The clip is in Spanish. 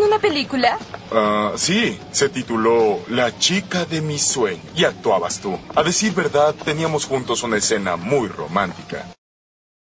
una película? Sí, se tituló La chica de mis sueños y actuabas tú. A decir verdad, teníamos juntos una escena muy romántica.